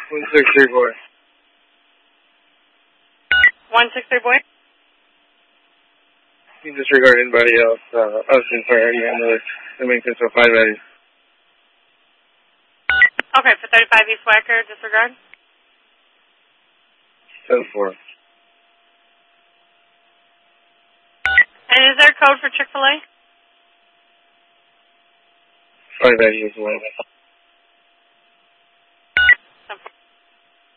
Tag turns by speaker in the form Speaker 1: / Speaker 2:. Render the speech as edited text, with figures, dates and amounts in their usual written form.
Speaker 1: 163 boy.
Speaker 2: 163 boy.
Speaker 1: You disregard anybody else. Ocean Fire, you handle the maintenance of 5 Eddie.
Speaker 2: Okay, for 35 East Wacker, disregard.
Speaker 1: 10-4.
Speaker 2: And is there a code for Chick-fil-A?
Speaker 1: 5 Eddie as well.